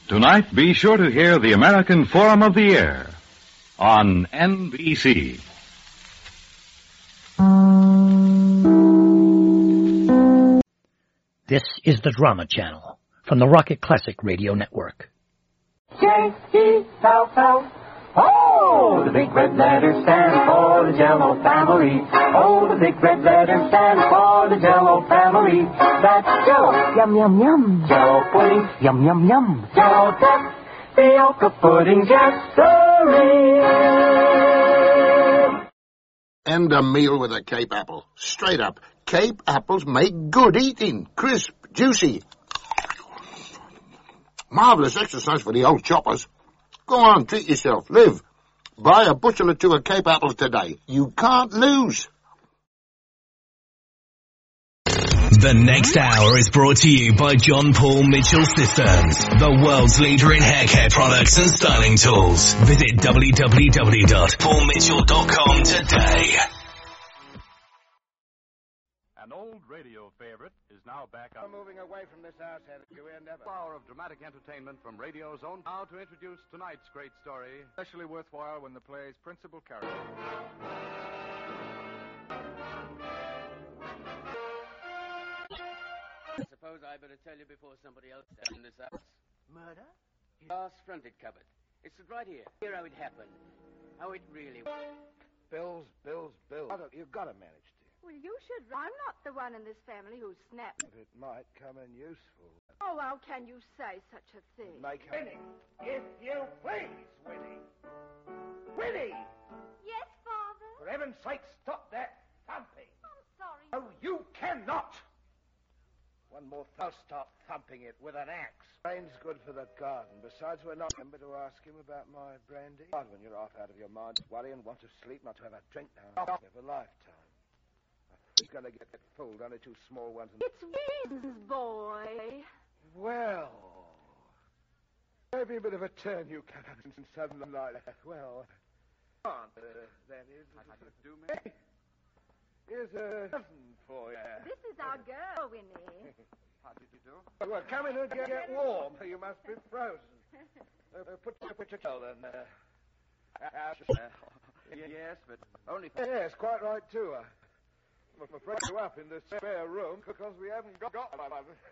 Tonight, be sure to hear the American Forum of the Year on NBC. This is the Drama Channel from the Rocket Classic Radio Network. J-E-L-L. Oh, the big red letters stand for the Jell-O family. Oh, the big red letters stand for the Jell-O family. That's Jell-O. Yum, yum, yum. Jell-O pudding. Yum, yum, yum. Jell-O tapioca pudding, yes-sirree. And a meal with a Cape apple. Straight up. Cape apples make good eating. Crisp, juicy. Marvellous exercise for the old choppers. Go on, treat yourself. Live. Buy a bushel or two of Cape apples today. You can't lose. The next hour is brought to you by John Paul Mitchell Systems, the world's leader in hair care products and styling tools. Visit www.paulmitchell.com today. An old radio favorite is now back on. Moving away from this house, haven't you, ever? Hour of dramatic entertainment from radio's own. Now to introduce tonight's great story. Especially worthwhile when the play's principal character. I suppose I better tell you before somebody else does in this house. Murder? Glass fronted cupboard. It's right here. Hear how it happened. How it really was. Bills. You've got to manage, dear. Well, you should. I'm not the one in this family who snapped. It might come in useful. Oh, how can you say such a thing? Make Winnie, if you please, Winnie. Winnie! Yes, Father? For heaven's sake, stop that thumping. I'm sorry. Oh, you cannot! One more I'll start thumping it with an axe. Rain's good for the garden. Besides, we're not. Remember to ask him about my brandy? God, when you're off out of your mind, worrying, want to sleep, not to have a drink now. Of a lifetime. He's going to get fooled, only two small ones. It's Wins's boy. Well, maybe a bit of a turn you can have in something like that. Well, that is. How do you do, me? Here's a cousin for you. This is our girl, Winnie. How did you do? Well, come in and get warm. You must be frozen. Put your coat in there. Yes, but only for... Yes, quite right, too. I'm afraid to up in this spare room because we haven't got one.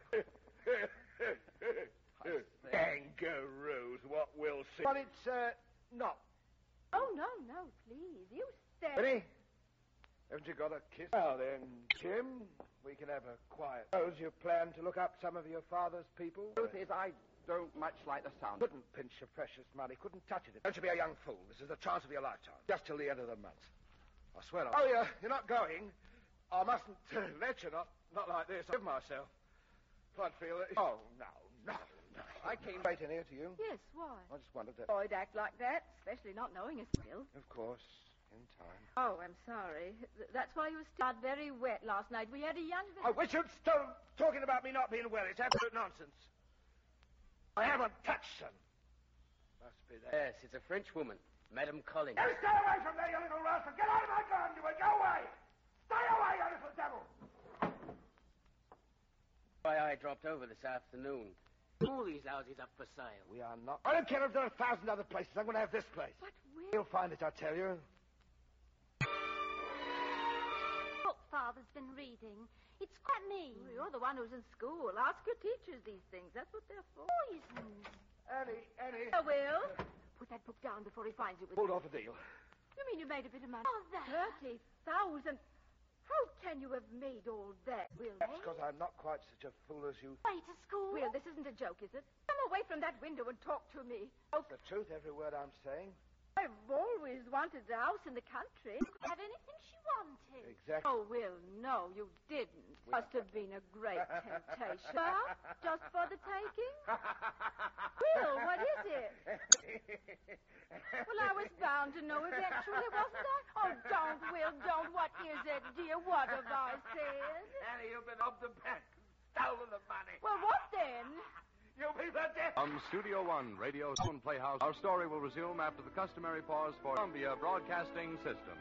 Kangaroos, what we'll see. But it's, not. Oh, no, please. You stay. Winnie, haven't you got a kiss? Well, then, Jim, we can have a quiet. Suppose you plan to look up some of your father's people? The truth is, I don't much like the sound. Couldn't pinch your precious money, couldn't touch it. Don't you be a young fool. This is the chance of your lifetime. Just till the end of the month. I swear I'll... Oh, you're not going? I mustn't let you, not like this. I give myself. I'd feel that... Oh, no. I came right in here to you. Yes, why? I just wanted to... Boy'd act like that, especially not knowing us still. Of course, in time. Oh, I'm sorry. That's why you were still very wet last night. We had a young... I wish you'd stop talking about me not being well. It's absolute nonsense. I haven't touched them. Must be that. Yes, it's a French woman, Madame Collins. You stay away from there, you little rascal. Get out of my garden, you will. Go away. Stay away, you little devil. Why, I dropped over this afternoon. All these houses up for sale. We are not... I don't care if there are 1,000 other places. I'm going to have this place. But Will... You'll find it, I tell you. What Father's been reading. It's quite me. Well, you're the one who's in school. Ask your teachers these things. That's what they're for. Poisons. Annie. Oh, Will. Put that book down before he finds you with... Hold off a deal. You mean you made a bit of money? Oh, that. 30,000. How can you have made all that, Will? That's because I'm not quite such a fool as you... Way to school? Will, this isn't a joke, is it? Come away from that window and talk to me. It's the truth, every word I'm saying. I've always wanted a house in the country. Have anything she wanted. Exactly. Oh, Will, no, you didn't. Must have been a great temptation. Huh? Just for the taking? Will, what is it? Well, I was bound to know eventually, wasn't I? Oh, don't, Will, don't. What is it, dear? What have I said? Annie, you've been robbed the bank. Stolen the money. Well, what then? You'll be the death. From Studio One, Radio's own Playhouse, our story will resume after the customary pause for Columbia Broadcasting System.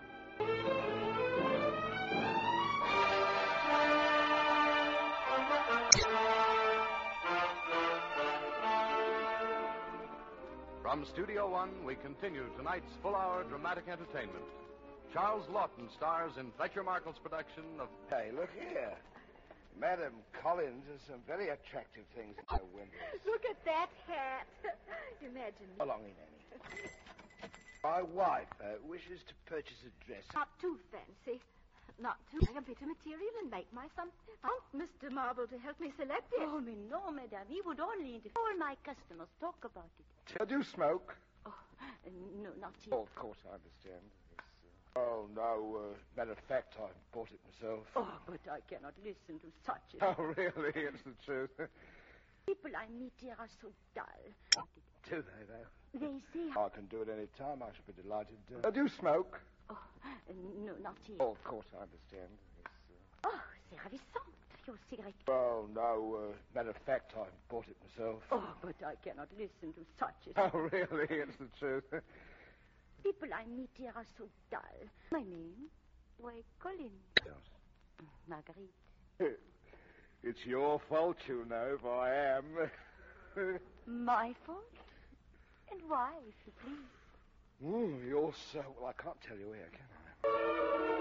From Studio One, we continue tonight's full-hour dramatic entertainment. Charles Lawton stars in Fletcher Markle's production of... Hey, look here. Madam Collins has some very attractive things in her windows. Look at that hat. Imagine. How long in, Annie? My wife wishes to purchase a dress. Not too fancy. Not too a bit of material and make my son. Want Mr. Marble to help me select it. Oh, me no, madame. He would only interfere. All my customers talk about it. Do you smoke? Oh, no, not yet. Oh, of course, I understand. Oh, no. Matter of fact, I bought it myself. Oh, but I cannot listen to such a... Oh, really? It's the truth. People I meet here are so dull. Do they, though? They say... I can do it any time. I should be delighted to. Do you smoke? Oh, no, not yet. Oh, of course, I understand. Oh, c'est ravissant, your cigarette. Oh, no. Matter of fact, I bought it myself. Oh, but I cannot listen to such a... Oh, really? It's the truth. People I meet here are so dull. My name? Why, Colin. Yes. Marguerite. It's your fault, you know, if I am. My fault? And why, if you please? You're so... Well, I can't tell you where, can I?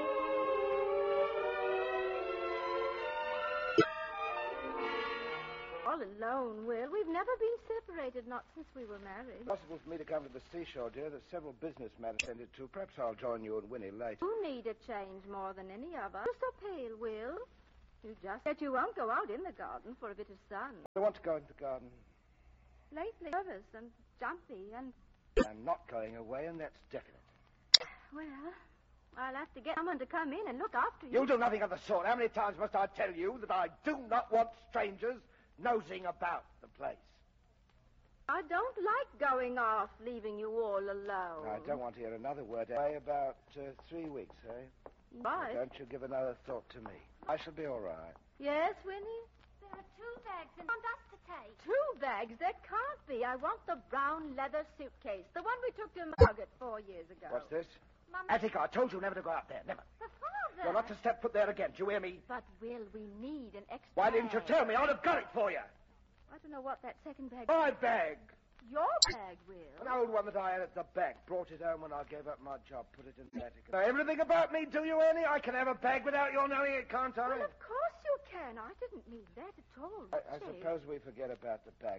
All alone, Will. We've never been separated, not since we were married. Possible for me to come to the seashore, dear. There's several business matters to attend to. Perhaps I'll join you and Winnie later. You need a change more than any of us. You're so pale, Will. You just said you won't go out in the garden for a bit of sun. I want to go into the garden. Lately, nervous and jumpy and... I'm not going away, and that's definite. Well, I'll have to get someone to come in and look after you. You'll do nothing of the sort. How many times must I tell you that I do not want strangers nosing about the place? I don't like going off, leaving you all alone. I don't want to hear another word. Away about 3 weeks, eh? Why? Don't you give another thought to me. I shall be all right. Yes, Winnie? There are 2 bags and want us to take. 2 bags? That can't be. I want the brown leather suitcase. The one we took to Margaret 4 years ago. What's this? Mama. Attica, I told you never to go out there. Never. But Father. You're not to step foot there again. Do you hear me? But, Will, we need an extra Why didn't you bag. tell me? I would have got it for you. I don't know what that second bag... My bag. Your bag, Will. An old one that I had at the bank. Brought it home when I gave up my job. Put it in the attic. Know everything about me, do you, Annie? I can have a bag without your knowing it, can't I? Well, of course you can. I didn't mean that at all. I suppose we forget about the bag.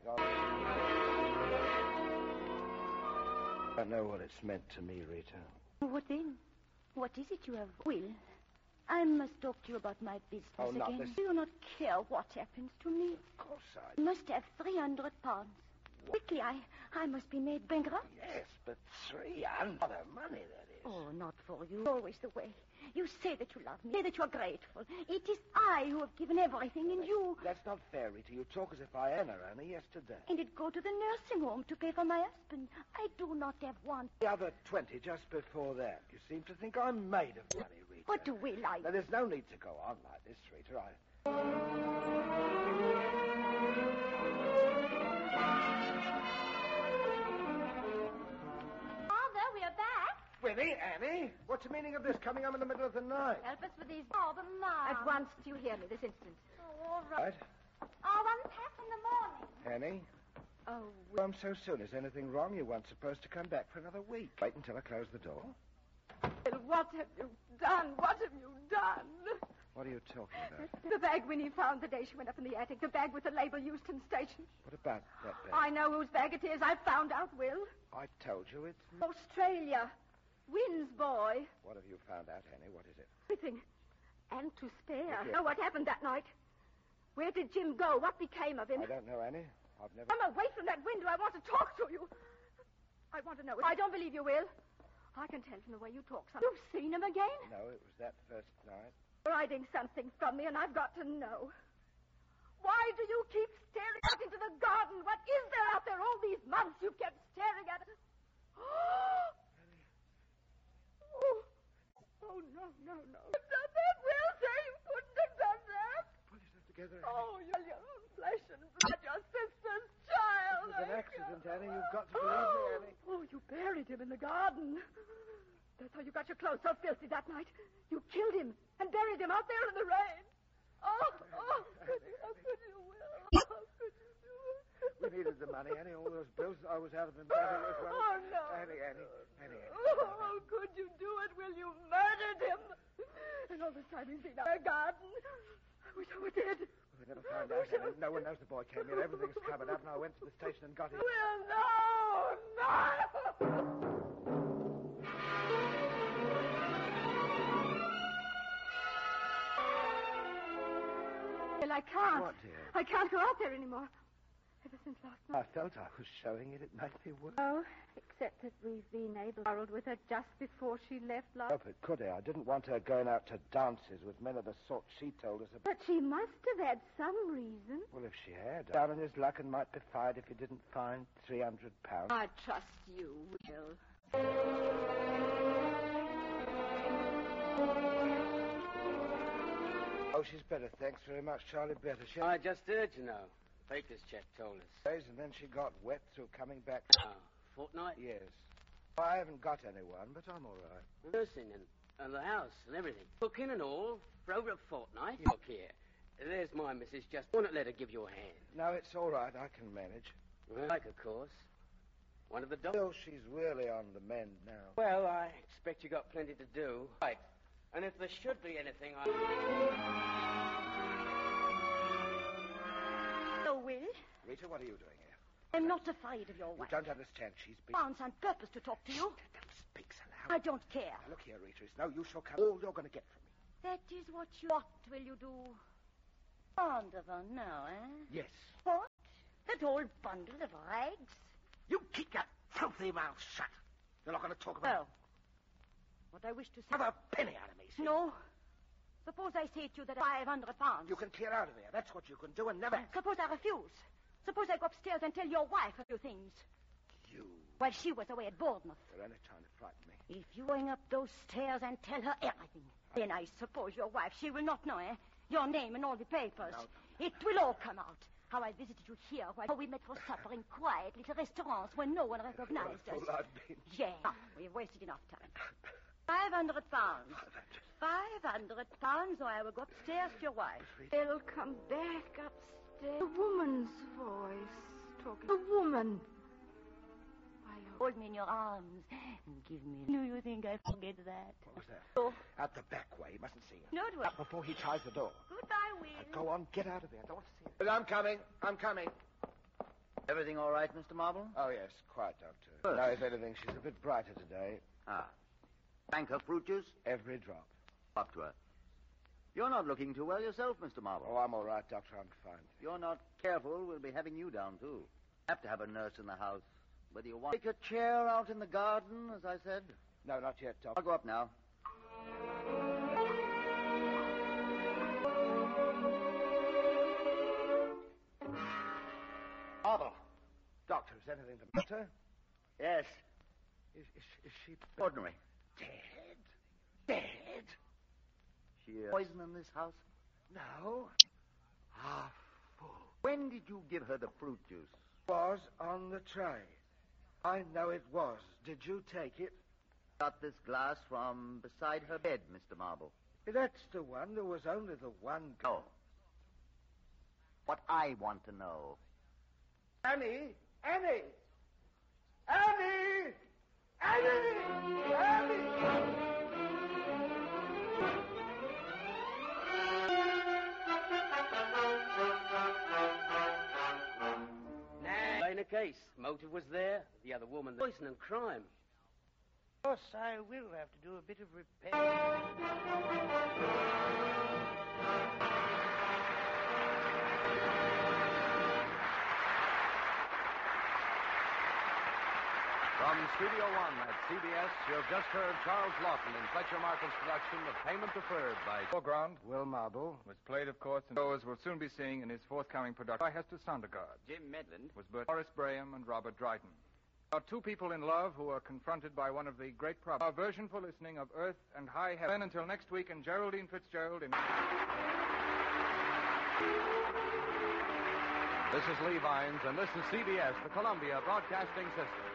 I don't know what it's meant to me, Rita. What then? What is it you have? Will, I must talk to you about my business Oh, not again. this. Do you not care what happens to me? Of course I must have 300 pounds. Quickly, I must be made bankrupt. Yes, but 300 money, that is. Oh, not for you. Always the way. You say that you love me, say that you are grateful. It is I who have given everything, and you... That's not fair, Rita. You talk as if I had her only yesterday. And it go to the nursing home to pay for my husband. I do not have one. The other 20 just before that. You seem to think I'm made of money, Rita. What do we like? Now, there's no need to go on like this, Rita. Father, we are back. Winnie, Annie, what's the meaning of this coming home in the middle of the night? Help us with these... Oh, but Mom. At once, do you hear me this instant? Oh, all right. Right? I'll unpack in the morning. Annie? Oh, Home so soon. Is anything wrong? You weren't supposed to come back for another week. Wait until I close the door. Will, what have you done? What have you done? What are you talking about? The bag Winnie found the day she went up in the attic. The bag with the label Euston Station. What about that bag? I know whose bag it is. I found out, Will. I told you it's... Australia. Wynn's boy. What have you found out, Annie? What is it? Everything. And to spare. Yes. Know what happened that night? Where did Jim go? What became of him? I don't know, Annie. I've never... Come away from that window. I want to talk to you. I want to know. I don't believe you, Will. I can tell from the way you talk. You've seen him again? No, it was that first night. You're hiding something from me, and I've got to know. Why do you keep staring out into the garden? What is there out there all these months you've kept staring at it? Oh, no. You've done that, Will. Say you couldn't have done that. Pull yourself together, Annie. Oh, you're your own flesh and blood, your sister's child. It was an accident, Annie. You've got to believe me, Annie. Oh, you buried him in the garden. That's how you got your clothes so filthy that night. You killed him and buried him out there in the rain. Oh, how could you, Will? How could you do it? needed the money, Annie. All those bills, I was out of them. Oh, no. Annie. Oh, how could you do it, Will? You murdered him. And all this time he's been out in the garden. I wish I were dead. Well, we never found out, Annie. No one knows the boy came here. Everything's covered up, and I went to the station and got him. Will, no! Well, I can't. What, dear? I can't go out there anymore. Ever since last night. I felt I was showing it. It might be worse. Oh, except that we've been able to quarrel with her just before she left last. Oh, but could I? I didn't want her going out to dances with men of the sort she told us about. But she must have had some reason. Well, if she had, down on his luck and might be fired if he didn't find £300. I trust you, Will. Oh, she's better. Thanks very much, Charlie. Better. I just heard, you know. Baker's chap told us. And then she got wet through coming back. Oh, fortnight? Yes. I haven't got anyone, but I'm all right. Nursing and the house and everything. Cooking and all for over a fortnight. Look here. There's my missus. Just won't let her give you a hand. No, it's all right. I can manage. Well, like, of course. One of the dogs. Still, she's really on the mend now. Well, I expect you got plenty to do. Right. And if there should be anything, So, Will? Rita, what are you doing here? I'm not afraid of your You wife. don't understand. She's been... Found on purpose to talk to you. Don't speak so loud. I don't care. Now, look here, Rita. It's no use. You'll come. All you're going to get from me. That is what you... What will you do? Fond of her now, eh? Yes. What? That old bundle of rags? You keep your filthy mouth shut. You're not going to talk about... Well, what I wish to say... Have a penny out of me, see? No. Suppose I say to you that £500. You can clear out of here. That's what you can do and never... Suppose I refuse. Suppose I go upstairs and tell your wife a few things. You... While she was away at Bournemouth. You're only trying to frighten me. If you going up those stairs and tell her everything, then I suppose your wife, she will not know, eh? Your name and all the papers. No. It will all come out. How I visited you here while we met for supper in quiet little restaurants where no one recognized us. What a fool I've been. Yeah, we've wasted enough time. £500. £500, or I will go upstairs to your wife. They'll come back upstairs. A woman's voice talking. A woman. Hold me in your arms and give me... Do you think I forget that? What was that? Oh. Out the back way. He mustn't see you. No, it Out before he tries the door. Goodbye, Will. Go on, get out of here. I don't want to see you. I'm coming. Everything all right, Mr. Marble? Oh, yes. Quite, Doctor. Good. No, if anything, she's a bit brighter today. Ah. Drank her fruit juice? Every drop. Up to her. You're not looking too well yourself, Mr. Marble. Oh, I'm all right, Doctor. I'm fine. If you're not careful, we'll be having you down, too. Have to have a nurse in the house. Whether you want... Take a chair out in the garden, as I said. No, not yet, Doctor. I'll go up now. Marble. Doctor, is anything the matter? Yes. Is she... Ordinary. Dead? She poison in this house? No. Ah, fool. When did you give her the fruit juice? Was on the tray. I know it was. Did you take it? Got this glass from beside her bed, Mr. Marble. That's the one. There was only the one... No. What I want to know. Annie! Annie! Annie! Annie! Annie! Ain't a case. Motive was there. The other woman, poison and crime. Of course, I will have to do a bit of repair. From Studio One at CBS, you've just heard Charles Lawton in Fletcher Markle's production of Payment Deferred by... Foreground, Will Marble. was played, of course, and those we'll soon be seeing in his forthcoming production by Hester Sondergaard. Jim Medland. Was Boris Braham and Robert Dryden. About two people in love who are confronted by one of the great problems. Our version for listening of Earth and High Heaven. Until next week, and Geraldine Fitzgerald in... This is Lee Vines, and this is CBS, the Columbia Broadcasting System.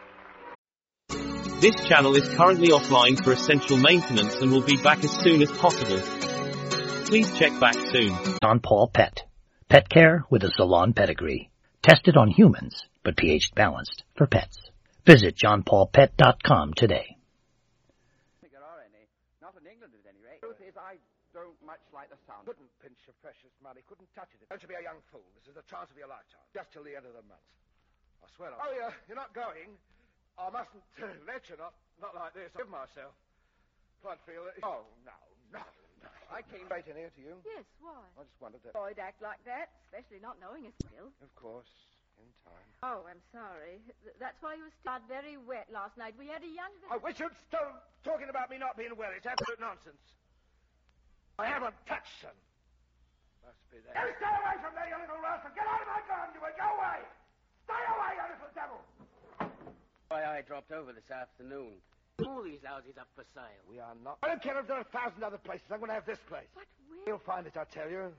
This channel is currently offline for essential maintenance and will be back as soon as possible. Please check back soon. John Paul Pet. Pet care with a salon pedigree. Tested on humans, but pH balanced for pets. Visit johnpaulpet.com today. There are any. Not in England, at any rate. The truth is, I don't much like the sound. Couldn't pinch your precious money. Couldn't touch it. Don't you be a young fool. This is the chance of your lifetime. Just till the end of the month. I swear. Oh, you're not going. I mustn't let you. Not like this. Give myself. Quite feel it. Oh, no. I came right in here to you. Yes, why? I just wondered that. Boyd act like that, especially not knowing his skill. Of course. In time. Oh, I'm sorry. That's why you were still very wet last night. We had a young... I wish you'd stop talking about me not being well. It's absolute nonsense. I haven't touched them. Must be that. You stay away from there, you little rascal. Get out of my garden, you will. Go away. Stay away, you little devil. Why, I dropped over this afternoon. All these houses up for sale. We are not. I don't care if there are 1,000 other places. I'm going to have this place. But You'll find it, I tell you.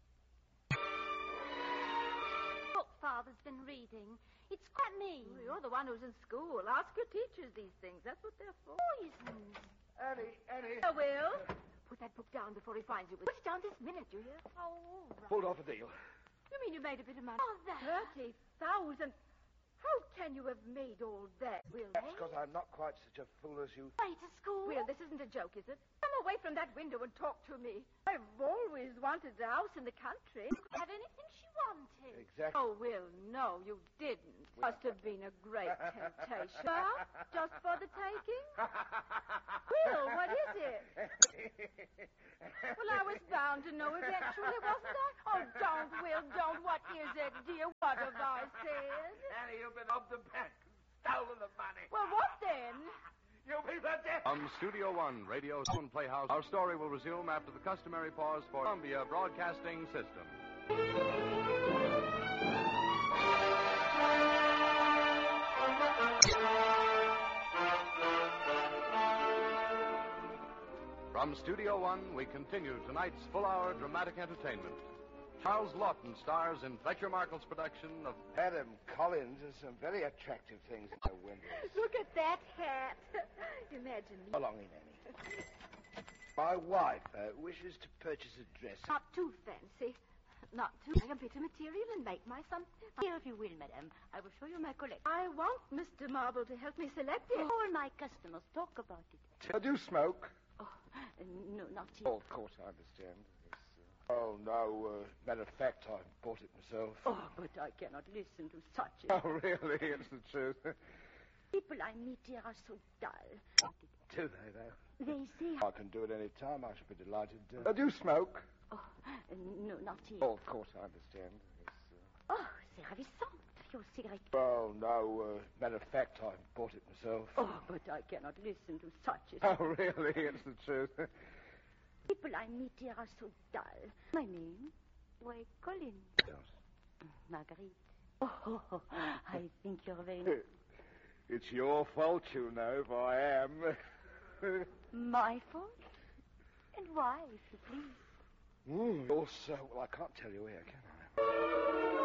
Book Father's been reading. It's quite me. Well, you're the one who's in school. Ask your teachers these things. That's what they're for. Poisons. Annie. I will. Put that book down before he finds you. Put it down this minute, you hear? Oh, all right. Pulled off a deal. You mean you made a bit of money? Oh, that. 30,000. How can you have made all that, Will? That's because I'm not quite such a fool as you. Way to school? Will, this isn't a joke, is it? Come away from that window and talk to me. I've always wanted a house in the country. Have anything she wanted. Exactly. Oh, Will, no, you didn't. Must have been a great temptation. Well, just for the taking? Will, what is it? Well, I was bound to know eventually, wasn't I? Oh, don't, Will, don't. What is it, dear? What have I said? Annie, you've been robbed the bank. Stolen the money. Well, what then? You'll be the death. From Studio One, Radio Soon Playhouse, our story will resume after the customary pause for Columbia Broadcasting System. From Studio One, we continue tonight's full-hour dramatic entertainment. Charles Lawton stars in Fletcher Markle's production of... Adam Collins has some very attractive things in her windows. Look at that hat. Imagine me. Along in, Annie. My wife wishes to purchase a dress. Not too fancy. Not too... A bit of material and make my son... Here, if you will, madam. I will show you my collection. I want Mr. Marble to help me select it. All my customers talk about it. Do you smoke? Oh, no, not yet. Oh, of course, I understand. Oh, no. Matter of fact, I bought it myself. Oh, but I cannot listen to such a... Oh, really? It's the truth. People I meet here are so dull. Do they, though? They say... I can do it any time. I should be delighted. Do you smoke? Oh, no, not yet. Oh, of course, I understand. Oh, c'est ravissant. Your cigarette. Oh, no. Matter of fact, I bought it myself. Oh, but I cannot listen to such a... Oh, really? It's the truth. People I meet here are so dull. My name? Why, Colin. Yes. Marguerite. Oh, I think you're very nice. It's your fault, you know, if I am. My fault? And why, if you please? Also, well, I can't tell you here, can I?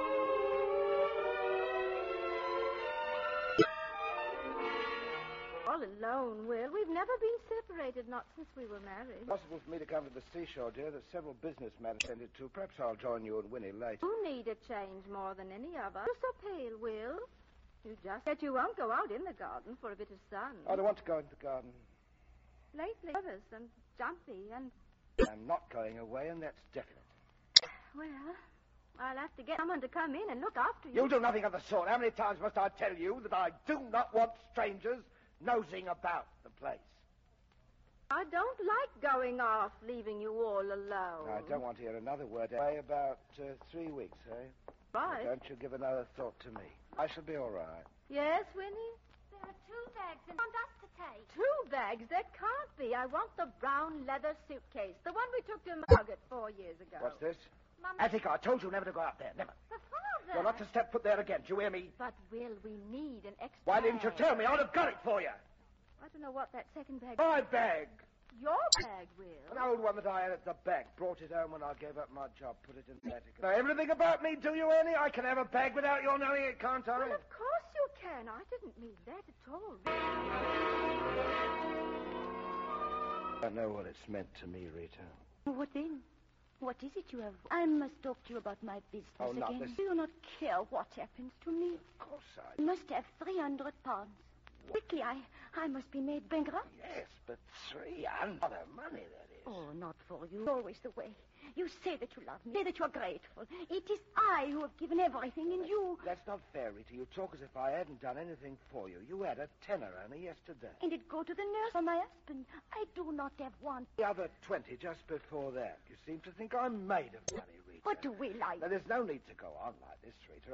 All alone, Will. We've never been separated, not since we were married. Possible for me to come to the seashore, dear. There's several business matters attended to. Perhaps I'll join you and Winnie later. You need a change more than any of us. You're so pale, Will. You just said you won't go out in the garden for a bit of sun. I don't want to go into the garden. Lately, nervous and jumpy and... I'm not going away, and that's definite. Well, I'll have to get someone to come in and look after you. You'll do nothing of the sort. How many times must I tell you that I do not want strangers nosing about the place? I don't like going off, leaving you all alone. I don't want to hear another word. About 3 weeks, eh? Right. Now, don't you give another thought to me. I shall be all right. Yes, Winnie? There are 2 bags and want us to take. 2 bags? That can't be. I want the brown leather suitcase. The one we took to Margaret 4 years ago. What's this? Mama... Attica, I told you never to go out there. Never. But, Father... You're not to step foot there again. Do you hear me? But, Will, we need an extra Why didn't you bag. tell me? I would have got it for you. I don't know what that second bag... My bag. Your bag, Will? An old one that I had at the back. Brought it home when I gave up my job. Put it in the attic. Now, everything about me, do you, Ernie? I can have a bag without your knowing it, can't I? Well, of course you can. I didn't mean that at all. I know what it's meant to me, Rita. What then? What is it you have? I must talk to you about my business Oh, not again. this. Do you not care what happens to me? Of course I You must have 300 pounds. Quickly, I must be made bankrupt. Yes, but 300 lot of money, that is. Oh, not for you. Always the way. You say that you love me, say that you are grateful. It is I who have given everything, and you... That's not fair, Rita. You talk as if I hadn't done anything for you. You had a tenner only yesterday. And it go to the nurse for my husband. I do not have one. The other 20 just before that. You seem to think I'm made of money, Rita. What do we like? Now, there's no need to go on like this, Rita.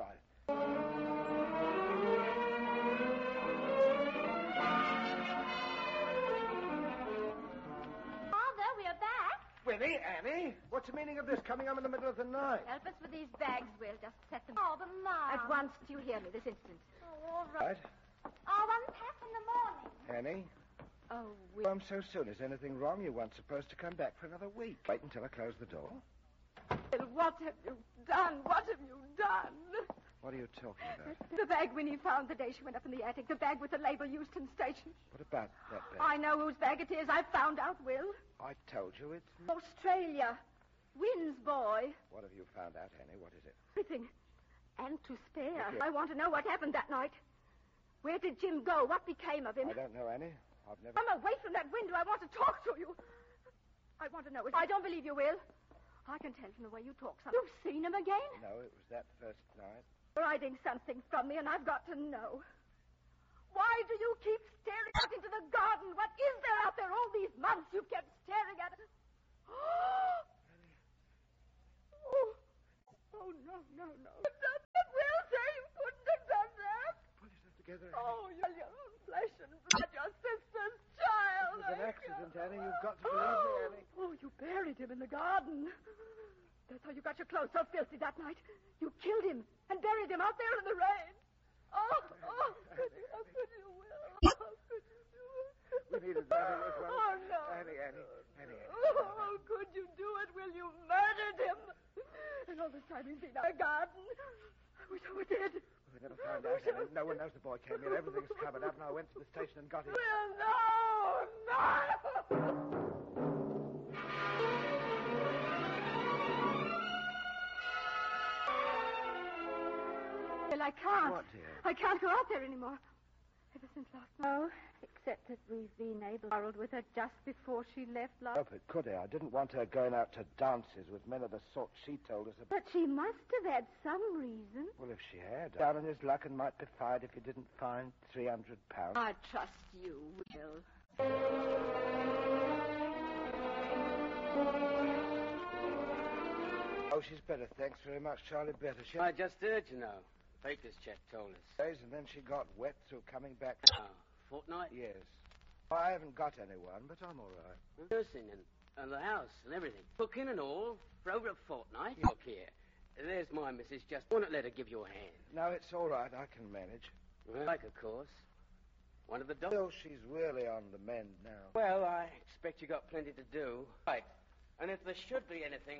Father, we are back. Winnie, Annie, what's the meaning of this coming home in the middle of the night? Help us with these bags, Will. Just set them. Oh, but Mom. At once, do you hear me this instant? Oh, all right. Right. I'll unpack in the morning. Annie? Oh, Will. Home so soon. Is anything wrong? You weren't supposed to come back for another week. Wait until I close the door. Will, what have you done? What have you done? What are you talking about? The bag Winnie found the day she went up in the attic. The bag with the label Euston Station. What about that bag? I know whose bag it is. I found out, Will. I told you it's... Australia. Wynn's boy. What have you found out, Annie? What is it? Everything. And to spare. Okay. I want to know what happened that night. Where did Jim go? What became of him? I don't know, Annie. I've never... I'm away from that window. I want to talk to you. I want to know. I don't believe you, Will. I can tell from the way you talk. You've seen him again? No, it was that first night. You're hiding something from me, and I've got to know. Why do you keep staring out into the garden? What is there out there all these months you've kept staring at it? Oh, no. But Will say you couldn't have done that. Pull yourself together. Oh, you're your own flesh and blood, your sister's child. It was an accident, Annie. You've got to believe me, Annie. Oh, you buried him in the garden. That's how you got your clothes so filthy that night. You killed him and buried him out there in the rain. Oh, how could you, Will? How could you do it? We needed nothing as well. Oh, no. Annie. Oh, how could you do it, Will? You murdered him. And all this time he's been out in the garden. I wish I were dead. We never found out, Annie. No one knows the boy came in. Everything's covered up, and I went to the station and got him. Will, no! Well, I can't. What, dear? I can't go out there anymore. Ever since last night. No, except that we've been able to quarrel with her just before she left last. Hope it could, I didn't want her going out to dances with men of the sort she told us about. But she must have had some reason. Well, if she had, down on his luck and might be fired if he didn't find £300. I trust you, Will. Oh, she's better. Thanks very much, Charlie. Better. She I just heard, you know. Baker's chap told us. days, and then she got wet through coming back. Oh, fortnight? Yes. I haven't got anyone, but I'm all right. Nursing and the house and everything. Cooking and all for over a fortnight. Look here. There's my missus. Just won't let her give you a hand. No, it's all right. I can manage. Well, like, of course. One of the dogs. Still, she's really on the mend now. Well, I expect you got plenty to do. Right. And if there should be anything,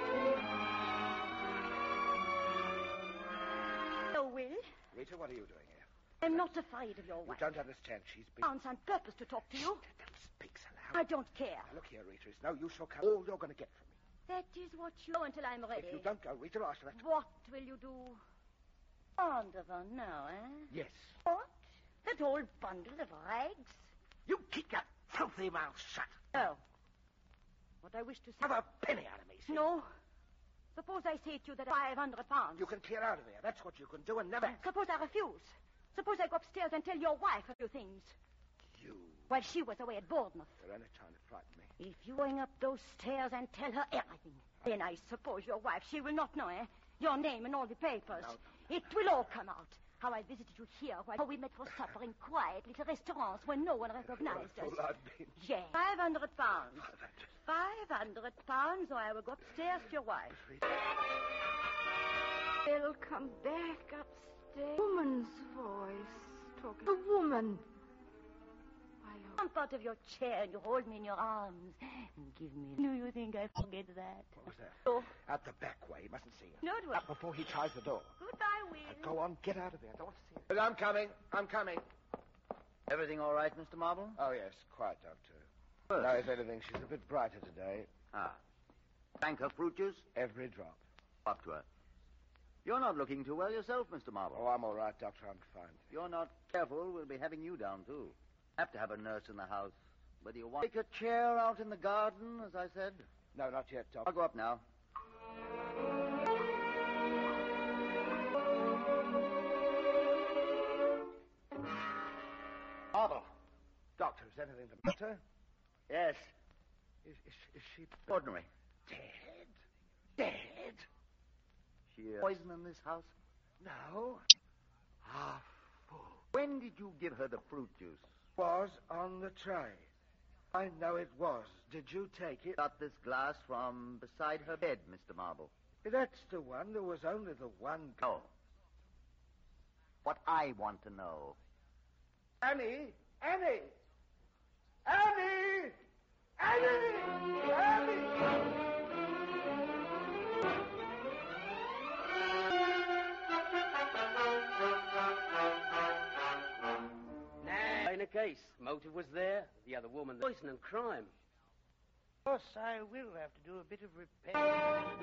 Oh, Will? Rita, what are you doing here? I'm not afraid of your You wife. don't understand. She's been... Found on purpose to talk to you. Don't speak so loud. I don't care. Now, look here, Rita. It's no use. You'll come. All you're going to get from me. That is what you do until I'm ready. If you don't go, Rita, I shall have to... What will you do? Fond of her now, eh? Yes. What? That old bundle of rags? You keep your filthy mouth shut. No. What I wish to say... Have a penny out of me, see? No. Suppose I say to you that I have £500. You can clear out of here. That's what you can do and never... Suppose I refuse. Suppose I go upstairs and tell your wife a few things. You... While she was away at Bournemouth. You're only trying to frighten me. If you going up those stairs and tell her everything, then I suppose your wife, she will not know, eh? Your name and all the papers. No. It will all come out. How I visited you here, how we met for supper in quiet little restaurants where no one recognized us. Well, I've been... Yes. £500. £500, or I will go upstairs to your wife. They'll come back upstairs. Woman's voice talking. A woman. Jump out of your chair and you hold me in your arms. And give me... Do you think I forget that? What was that? Oh. Out the back way. You mustn't see her. No, it won't. Out before he tries the door. Goodbye, Will. Go on, get out of there. I don't want to see her. But I'm coming. Everything all right, Mr. Marble? Oh, yes. Quiet, Doctor. Good. Now, if anything, she's a bit brighter today. Ah. Drank her fruit juice? Every drop. Up to her. You're not looking too well yourself, Mr. Marble. Oh, I'm all right, Doctor. I'm fine. If you're not careful, we'll be having you down, too. Have to have a nurse in the house. Whether you want... Take a chair out in the garden, as I said. No, not yet, Doctor. I'll go up now. Marble. Doctor, is anything the matter? Yes. Is she... Ordinary. Dead? Dead? She poison in this house? No. Ah, fool. When did you give her the fruit juice? Was on the tray. I know it was. Did you take it? Got this glass from beside her bed, Mr. Marble. That's the one. There was only the one. No. What I want to know. Annie! Annie! Annie! Annie! Annie! In a case, motive was there. The other woman, poison and crime. Of course, I will have to do a bit of repair.